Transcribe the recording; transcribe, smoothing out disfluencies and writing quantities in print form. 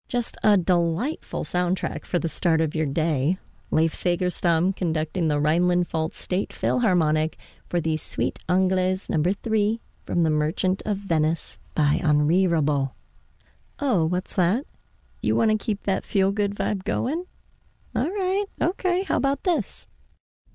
Just a delightful soundtrack for the start of your day. Leif Segerstam conducting the Rhineland-Pfalz State Philharmonic for the Suite Anglaise No. 3 from The Merchant of Venice by Henri Rabault. Oh, what's that? You want to keep that feel-good vibe going? All right, okay, how about this?